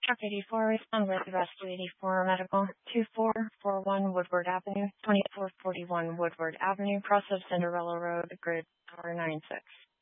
Truck 84, respond with Rescue 84 Medical, 2441 Woodward Avenue, 2441 Woodward Avenue, cross of Cinderella Road, grid power 96.